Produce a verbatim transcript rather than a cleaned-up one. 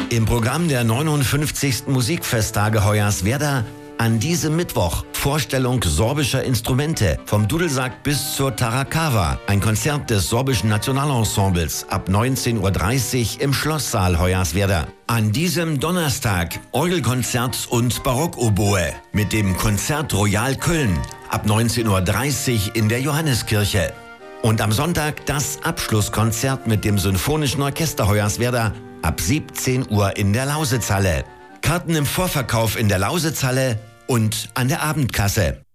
Im Programm der neunundfünfzigsten Musikfesttage Hoyerswerda an diesem Mittwoch Vorstellung sorbischer Instrumente vom Dudelsack bis zur Tarakawa. Ein Konzert des sorbischen Nationalensembles ab neunzehn Uhr dreißig im Schlosssaal Hoyerswerda. An diesem Donnerstag Orgelkonzert und Barockoboe mit dem Konzert Royal Köln ab neunzehn Uhr dreißig in der Johanneskirche. Und am Sonntag das Abschlusskonzert mit dem Sinfonischen Orchester Hoyerswerda ab siebzehn Uhr in der Lausitzhalle. Karten im Vorverkauf in der Lausitzhalle und an der Abendkasse.